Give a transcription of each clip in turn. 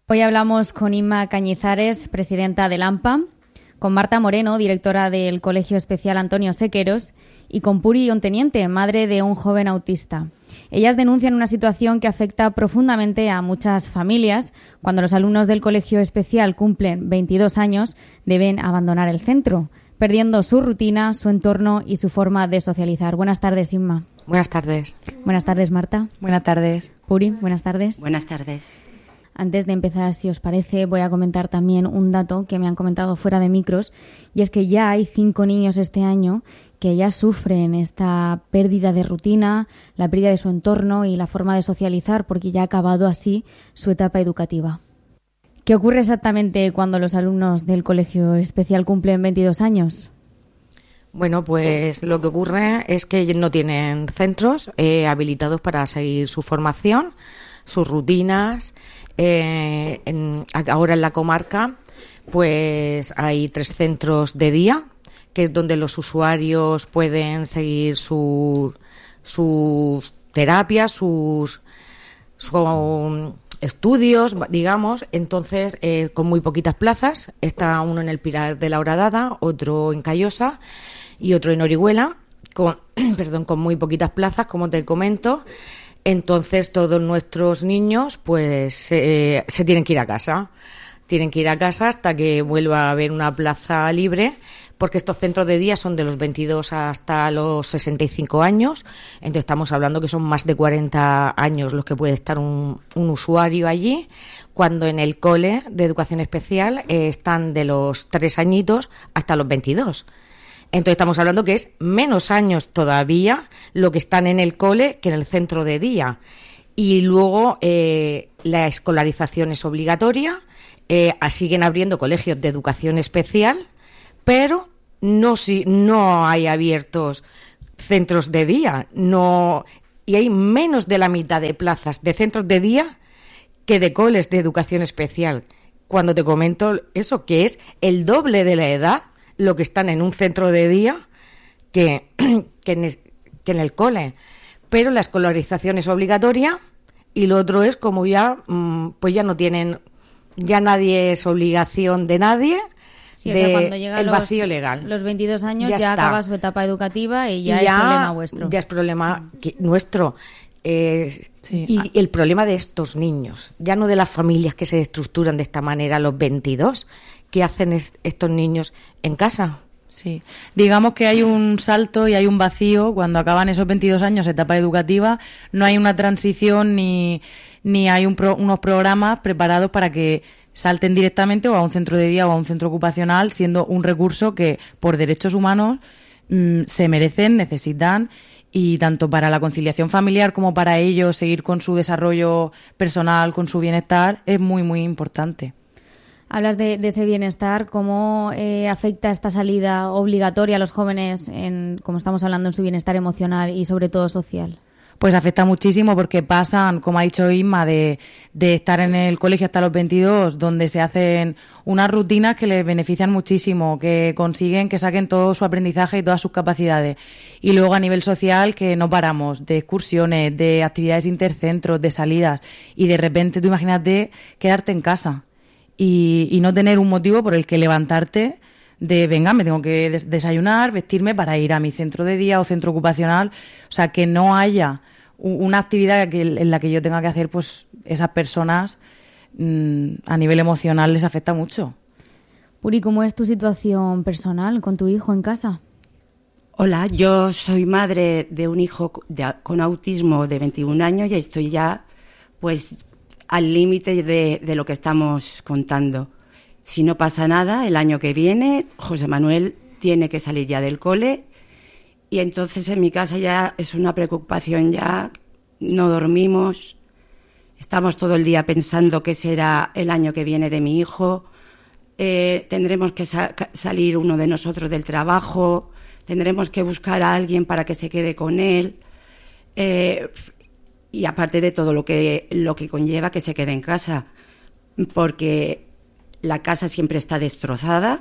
Hoy hablamos con Inma Cañizares, presidenta del AMPA, con Marta Moreno, directora del Colegio Especial Antonio Sequeros, y con Puri Onteniente, madre de un joven autista. Ellas denuncian una situación que afecta profundamente a muchas familias. Cuando los alumnos del Colegio Especial cumplen 22 años, deben abandonar el centro, perdiendo su rutina, su entorno y su forma de socializar. Buenas tardes, Inma. Buenas tardes. Buenas tardes, Marta. Buenas tardes. Puri, buenas tardes. Buenas tardes. Antes de empezar, si os parece, voy a comentar también un dato que me han comentado fuera de micros, y es que ya hay 5 niños este año que ya sufren esta pérdida de rutina, la pérdida de su entorno y la forma de socializar, porque ya ha acabado así su etapa educativa. ¿Qué ocurre exactamente cuando los alumnos del Colegio Especial cumplen 22 años? Bueno, pues lo que ocurre es que no tienen centros habilitados para seguir su formación, sus rutinas. Ahora en la comarca pues hay 3 centros de día, que es donde los usuarios pueden seguir sus terapias, sus estudios, digamos. Entonces, con muy poquitas plazas, está uno en el Pilar de la Horadada, otro en Callosa y otro en Orihuela, con muy poquitas plazas, como te comento. Entonces, todos nuestros niños pues se tienen que ir a casa. Tienen que ir a casa hasta que vuelva a haber una plaza libre, porque estos centros de día son de los 22 hasta los 65 años. Entonces, estamos hablando que son más de 40 años los que puede estar un usuario allí, cuando en el cole de educación especial están de los 3 añitos hasta los 22. Entonces estamos hablando que es menos años todavía lo que están en el cole que en el centro de día. Y luego la escolarización es obligatoria, siguen abriendo colegios de educación especial, pero no hay abiertos centros de día, y hay menos de la mitad de plazas de centros de día que de coles de educación especial. Cuando te comento eso, que es el doble de la edad lo que están en un centro de día que en el cole. Pero la escolarización es obligatoria, y lo otro es como ya pues ya no tienen, ya nadie es obligación de nadie. Sí, o sea, cuando llega el vacío legal. Los 22 años ya acaba su etapa educativa y ya es problema vuestro. Ya es problema nuestro. Sí. Y el problema de estos niños, ya no de las familias que se estructuran de esta manera a los 22. ¿Qué hacen estos niños en casa? Sí, digamos que hay un salto y hay un vacío cuando acaban esos 22 años, etapa educativa. No hay una transición ni hay unos programas preparados para que salten directamente o a un centro de día o a un centro ocupacional, siendo un recurso que por derechos humanos se merecen, necesitan, y tanto para la conciliación familiar como para ellos seguir con su desarrollo personal, con su bienestar, es muy, muy importante. Hablas de ese bienestar. ¿Cómo afecta esta salida obligatoria a los jóvenes, como estamos hablando, en su bienestar emocional y sobre todo social? Pues afecta muchísimo porque pasan, como ha dicho Inma, de estar en el colegio hasta los 22, donde se hacen unas rutinas que les benefician muchísimo, que consiguen que saquen todo su aprendizaje y todas sus capacidades. Y luego a nivel social, que no paramos, de excursiones, de actividades intercentros, de salidas. Y de repente tú imagínate quedarte en casa y no tener un motivo por el que levantarte de, venga, me tengo que desayunar, vestirme para ir a mi centro de día o centro ocupacional. O sea, que no haya una actividad en la que yo tenga que hacer, pues esas personas a nivel emocional les afecta mucho. Puri, ¿cómo es tu situación personal con tu hijo en casa? Hola, yo soy madre de un hijo con autismo de 21 años y estoy ya pues al límite de lo que estamos contando. Si no pasa nada, el año que viene José Manuel tiene que salir ya del cole, y entonces en mi casa ya es una preocupación, ya no dormimos, estamos todo el día pensando qué será el año que viene de mi hijo, tendremos que salir uno de nosotros del trabajo, tendremos que buscar a alguien para que se quede con él, y aparte de todo lo que conlleva que se quede en casa, porque la casa siempre está destrozada,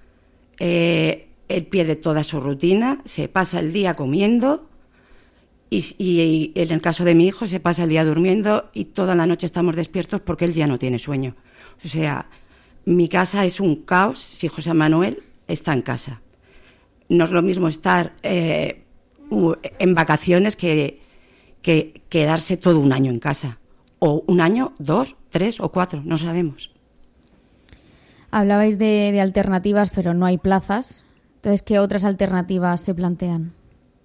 él pierde toda su rutina, se pasa el día comiendo Y en el caso de mi hijo se pasa el día durmiendo y toda la noche estamos despiertos porque él ya no tiene sueño. O sea, mi casa es un caos si José Manuel está en casa. No es lo mismo estar en vacaciones que quedarse todo un año en casa. O un año, 2, 3 o 4, no sabemos. Hablabais de alternativas, pero no hay plazas. Entonces, ¿qué otras alternativas se plantean?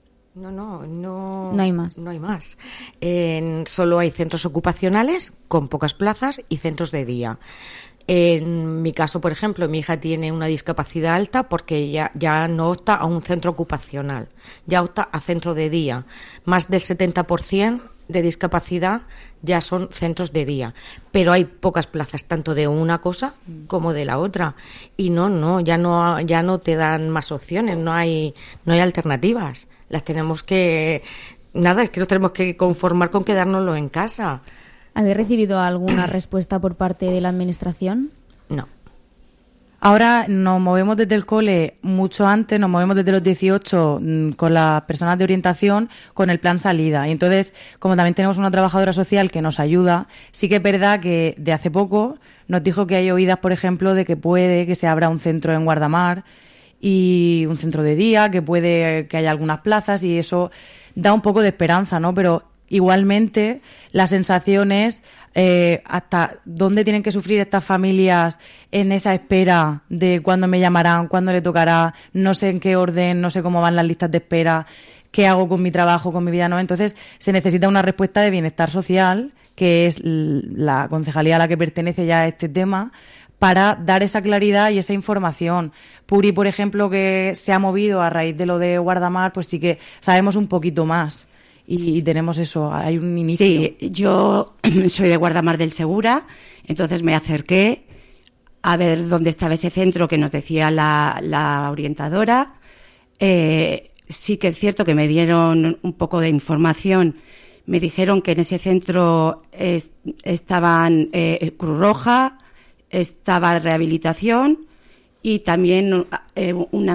No hay más. No hay más. Solo hay centros ocupacionales con pocas plazas y centros de día. En mi caso, por ejemplo, mi hija tiene una discapacidad alta porque ya no opta a un centro ocupacional, ya opta a centro de día. Más del 70% de discapacidad ya son centros de día, pero hay pocas plazas tanto de una cosa como de la otra y ya no te dan más opciones, no hay alternativas. Es que nos tenemos que conformar con quedárnoslo en casa. ¿Habéis recibido alguna respuesta por parte de la Administración? No. Ahora nos movemos desde el cole mucho antes, nos movemos desde los 18 con las personas de orientación con el plan salida. Y entonces, como también tenemos una trabajadora social que nos ayuda, sí que es verdad que de hace poco nos dijo que hay oídas, por ejemplo, de que puede que se abra un centro en Guardamar y un centro de día, que puede que haya algunas plazas y eso da un poco de esperanza, ¿no? Pero igualmente, la sensación es hasta dónde tienen que sufrir estas familias en esa espera de cuándo me llamarán, cuándo le tocará, no sé en qué orden, no sé cómo van las listas de espera, qué hago con mi trabajo, con mi vida, ¿no? Entonces, se necesita una respuesta de bienestar social, que es la concejalía a la que pertenece ya este tema, para dar esa claridad y esa información. Puri, por ejemplo, que se ha movido a raíz de lo de Guardamar, pues sí que sabemos un poquito más. Y tenemos eso, hay un inicio. Sí, yo soy de Guardamar del Segura, entonces me acerqué a ver dónde estaba ese centro que nos decía la orientadora. Sí que es cierto que me dieron un poco de información. Me dijeron que en ese centro estaban Cruz Roja, estaba rehabilitación y también una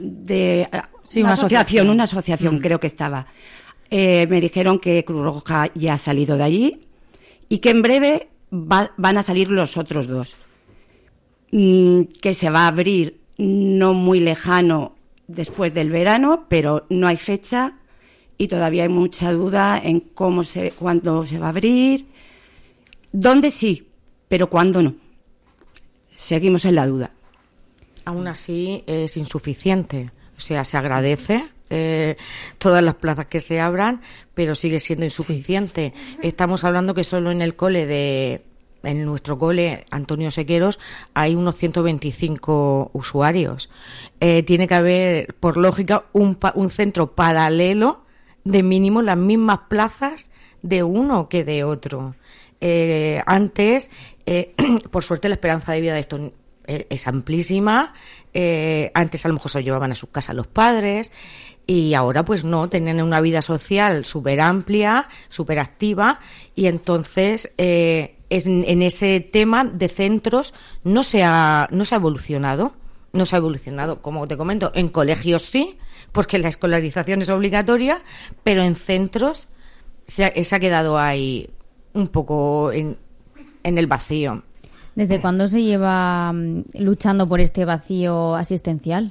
asociación creo que estaba. Me dijeron que Cruz Roja ya ha salido de allí y que en breve van a salir los otros dos. Que se va a abrir no muy lejano después del verano, pero no hay fecha y todavía hay mucha duda en cuándo se va a abrir. ¿Dónde sí? Pero ¿cuándo no? Seguimos en la duda. Aún así es insuficiente. O sea, se agradece todas las plazas que se abran, pero sigue siendo insuficiente. Estamos hablando que solo en nuestro cole Antonio Sequeros hay unos 125 usuarios. Tiene que haber, por lógica, un centro paralelo de mínimo las mismas plazas de uno que de otro. Antes, por suerte, la esperanza de vida de esto es amplísima. Antes a lo mejor se lo llevaban a sus casas los padres y ahora pues no, tenían una vida social súper amplia, súper activa y entonces en ese tema de centros no se ha evolucionado. No se ha evolucionado, como te comento, en colegios sí, porque la escolarización es obligatoria, pero en centros se ha quedado ahí un poco en el vacío. ¿Desde cuándo se lleva luchando por este vacío asistencial?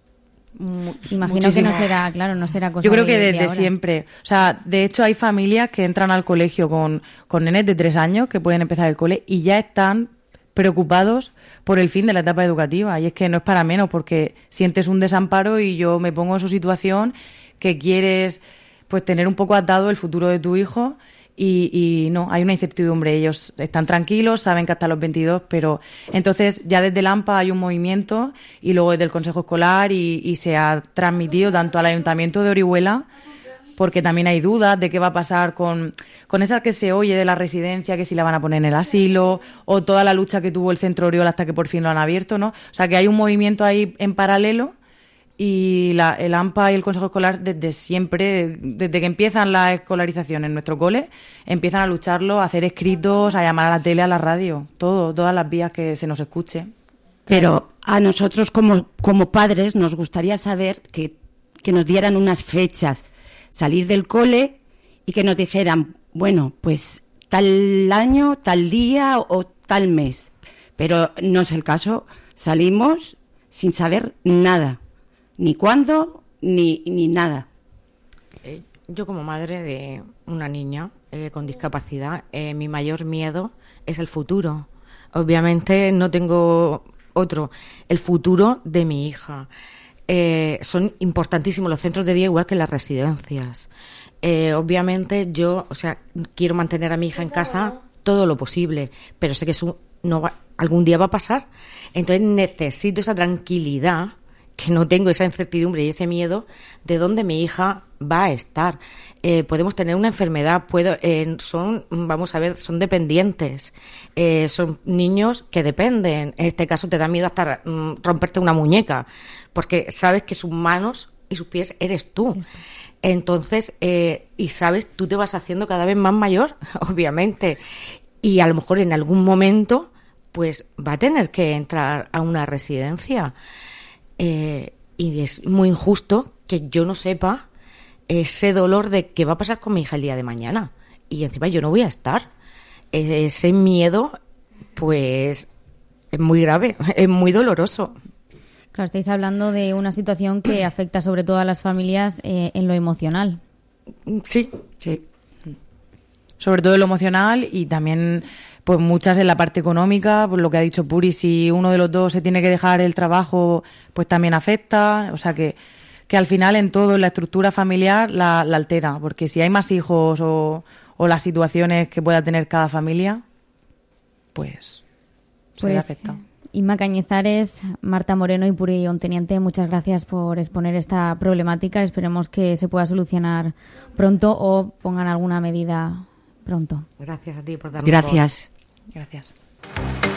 Imagino Muchísimo. Que no será cosa. Yo creo que de desde ahora. siempre. O sea, de hecho hay familias que entran al colegio con nenes de 3 años que pueden empezar el cole y ya están preocupados por el fin de la etapa educativa. Y es que no es para menos porque sientes un desamparo y yo me pongo en su situación que quieres pues tener un poco atado el futuro de tu hijo. Y no, hay una incertidumbre. Ellos están tranquilos, saben que hasta los 22, pero entonces ya desde el AMPA hay un movimiento y luego desde el Consejo Escolar y se ha transmitido tanto al Ayuntamiento de Orihuela, porque también hay dudas de qué va a pasar con esa que se oye de la residencia, que si la van a poner en el asilo, o toda la lucha que tuvo el Centro Orihuela hasta que por fin lo han abierto, ¿no? O sea que hay un movimiento ahí en paralelo. Y el AMPA y el Consejo Escolar desde siempre, desde que empiezan la escolarización en nuestro cole, empiezan a lucharlo, a hacer escritos, a llamar a la tele, a la radio, todas las vías que se nos escuche. Pero a nosotros como padres nos gustaría saber que nos dieran unas fechas, salir del cole y que nos dijeran, bueno, pues tal año, tal día o tal mes. Pero no es el caso. Salimos sin saber nada, ni cuándo, ni nada. Yo como madre de una niña con discapacidad, mi mayor miedo es el futuro. Obviamente no tengo otro, el futuro de mi hija. Son importantísimos los centros de día igual que las residencias. Obviamente yo, quiero mantener a mi hija en casa todo lo posible, pero sé que eso algún día va a pasar. Entonces necesito esa tranquilidad, que no tengo esa incertidumbre y ese miedo de dónde mi hija va a estar. Podemos tener una enfermedad, son dependientes, son niños que dependen. En este caso te da miedo hasta romperte una muñeca, porque sabes que sus manos y sus pies eres tú. Entonces, y sabes, tú te vas haciendo cada vez más mayor, obviamente, y a lo mejor en algún momento pues va a tener que entrar a una residencia. Y es muy injusto que yo no sepa ese dolor de qué va a pasar con mi hija el día de mañana. Y encima yo no voy a estar. Ese miedo, pues, es muy grave, es muy doloroso. Claro, estáis hablando de una situación que afecta sobre todo a las familias en lo emocional. Sí. Sobre todo en lo emocional y también pues muchas en la parte económica, por lo que ha dicho Puri, si uno de los dos se tiene que dejar el trabajo, pues también afecta, o sea que al final en todo, en la estructura familiar la altera, porque si hay más hijos o las situaciones que pueda tener cada familia, pues se ve afectado. Inma Cañizares, Marta Moreno y Puri Onteniente, muchas gracias por exponer esta problemática. Esperemos que se pueda solucionar pronto o pongan alguna medida pronto. Gracias a ti por darnos Gracias. Gracias.